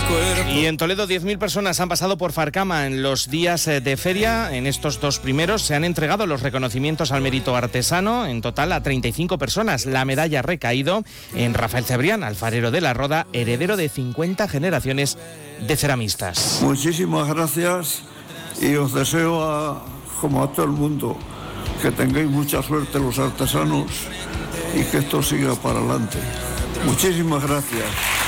cuerpos. Y en Toledo 10.000 personas han pasado por Farcama en los días de feria. En estos 2 primeros se han entregado los reconocimientos al mérito artesano, en total a 35 personas. La medalla ha recaído en Rafael Cebrián, alfarero de La Roda, heredero de 50 generaciones de ceramistas. Muchísimas gracias y os deseo, como a todo el mundo, que tengáis mucha suerte los artesanos y que esto siga para adelante. Muchísimas gracias.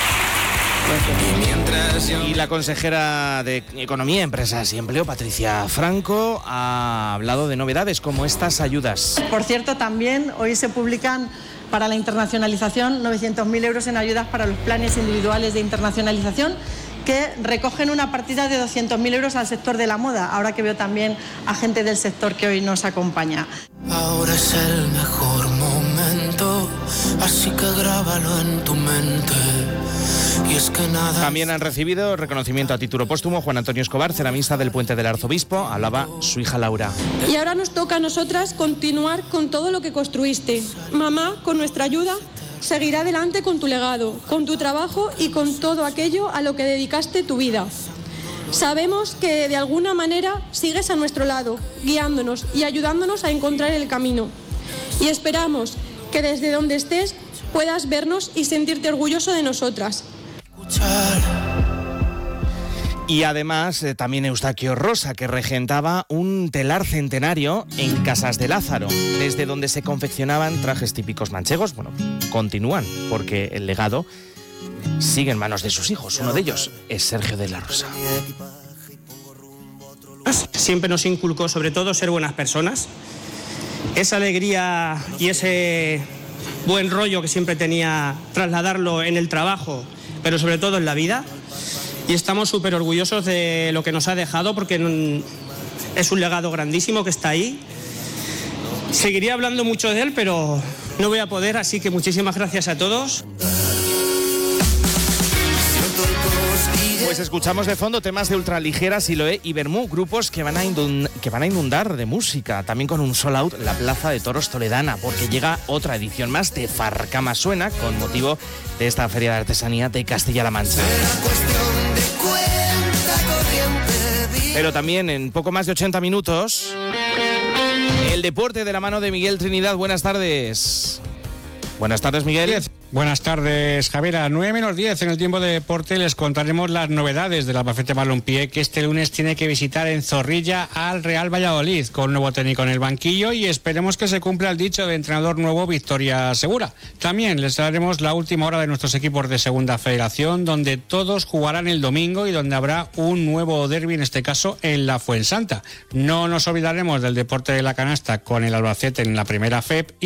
Y la consejera de Economía, Empresas y Empleo, Patricia Franco, ha hablado de novedades como estas ayudas. Por cierto, también hoy se publican para la internacionalización 900.000 euros en ayudas para los planes individuales de internacionalización, que recogen una partida de 200.000 euros al sector de la moda, ahora que veo también a gente del sector que hoy nos acompaña. Ahora es el mejor momento, así que grábalo en tu mente. Y es que nada... También han recibido reconocimiento a título póstumo Juan Antonio Escobar, ceramista del Puente del Arzobispo, hablaba su hija Laura. Y ahora nos toca a nosotras continuar con todo lo que construiste. Mamá, con nuestra ayuda, seguirá adelante con tu legado, con tu trabajo y con todo aquello a lo que dedicaste tu vida. Sabemos que de alguna manera sigues a nuestro lado, guiándonos y ayudándonos a encontrar el camino. Y esperamos que desde donde estés puedas vernos y sentirte orgulloso de nosotras. Y además también Eustaquio Rosa, que regentaba un telar centenario en Casas de Lázaro, desde donde se confeccionaban trajes típicos manchegos. Bueno, continúan, porque el legado sigue en manos de sus hijos. Uno de ellos es Sergio de la Rosa. Siempre nos inculcó sobre todo ser buenas personas. Esa alegría y ese buen rollo que siempre tenía, trasladarlo en el trabajo, pero sobre todo en la vida. Y estamos súper orgullosos de lo que nos ha dejado, porque es un legado grandísimo que está ahí. Seguiría hablando mucho de él, pero no voy a poder, así que muchísimas gracias a todos. Pues escuchamos de fondo temas de Ultraligera, Siloé y Bermú, grupos que van a inundar de música, también con un sold out la Plaza de Toros toledana, porque llega otra edición más de Farcama Suena, con motivo de esta Feria de Artesanía de Castilla-La Mancha. Pero también en poco más de 80 minutos, el deporte de la mano de Miguel Trinidad. Buenas tardes. Buenas tardes, Miguel. Buenas tardes, Javier. A 9:10 en el tiempo de deporte les contaremos las novedades del Albacete Balompié, que este lunes tiene que visitar en Zorrilla al Real Valladolid, con un nuevo técnico en el banquillo, y esperemos que se cumpla el dicho de entrenador nuevo, victoria segura. También les daremos la última hora de nuestros equipos de Segunda Federación, donde todos jugarán el domingo y donde habrá un nuevo derbi, en este caso en la Fuensanta. No nos olvidaremos del deporte de la canasta con el Albacete en la primera FEP